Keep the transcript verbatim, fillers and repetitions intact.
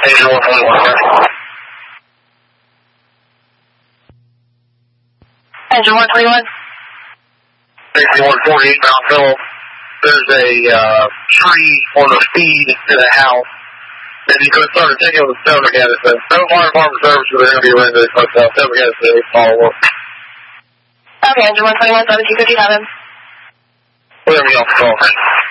Engine one twenty-one, sir. Engine one twenty-one. sixty-one forty-eight Mount Phillips. There's a uh, tree on the feed to the house. If you could start taking with the Stoner Gaddison. No fire department service for the interview rendered, but uh, Stoner Gaddison, follow up. Okay, Engine one twenty-one, seventeen fifty-seven. Whatever you have to call, man.